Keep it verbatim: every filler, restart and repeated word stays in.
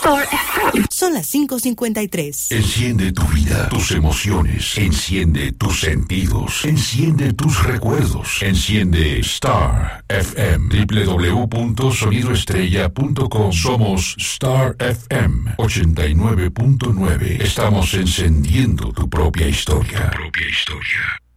Star F M. Son las cinco cincuenta y tres. Enciende tu vida, tus emociones. Enciende tus sentidos. Enciende tus recuerdos. Enciende Star F M. doble u doble u doble u punto sonido estrella punto com. Somos Star F M ochenta y nueve punto nueve. Estamos encendiendo tu propia historia. Tu propia historia.